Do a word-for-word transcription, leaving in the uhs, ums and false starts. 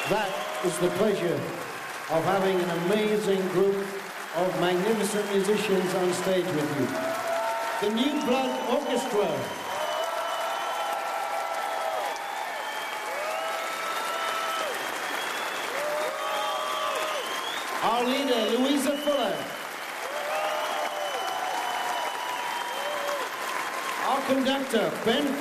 That is the pleasure of having an amazing group of magnificent musicians on stage with you. The New Blood Orchestra. Our leader, Louisa Fuller. Our conductor, Ben